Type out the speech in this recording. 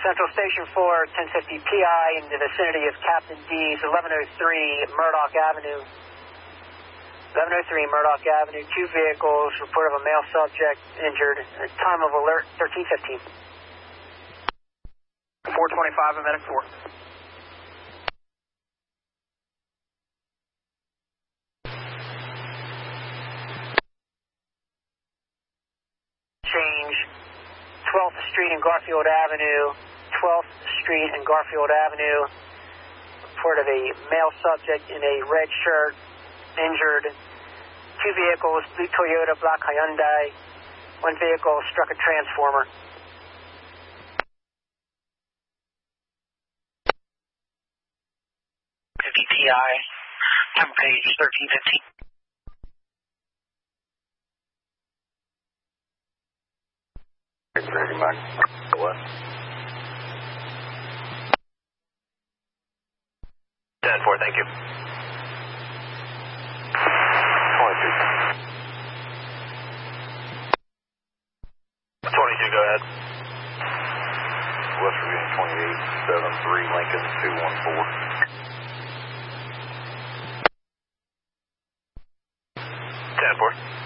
Central Station 4, 1050 PI in the vicinity of Captain D's, 1103 Murdoch Avenue. 1103 Murdoch Avenue, 2 vehicles, report of a male subject injured. Time of alert, 13:15. 425 and medic 4. Change 12th Street and Garfield Avenue, 12th Street and Garfield Avenue. Report of a male subject in a red shirt, injured. 2 vehicles, blue Toyota, black Hyundai. 1 vehicle struck a transformer. PI, time page 13:15. Ready, Mike. What? 10-4, thank you. 22, go ahead. West Virginia 2873, Lincoln 214. 10-4.